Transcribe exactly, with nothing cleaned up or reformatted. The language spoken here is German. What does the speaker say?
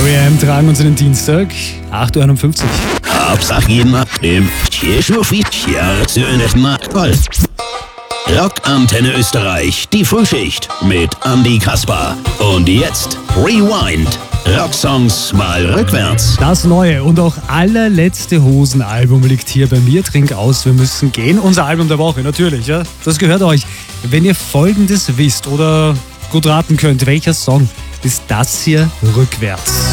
R E M tragen uns in den Dienstag, acht Uhr einundfünfzig. Hauptsache jeden abnehmen. Hier Schuffi, hier ist Marktvoll. Rockantenne Österreich, die Frühschicht mit Andy Kaspar. Und jetzt Rewind. Rocksongs mal rückwärts. Das neue und auch allerletzte Hosen-Album liegt hier bei mir. Trink aus, wir müssen gehen. Unser Album der Woche, natürlich. Ja? Das gehört euch. Wenn ihr Folgendes wisst oder gut raten könnt, welcher Song ist das hier rückwärts?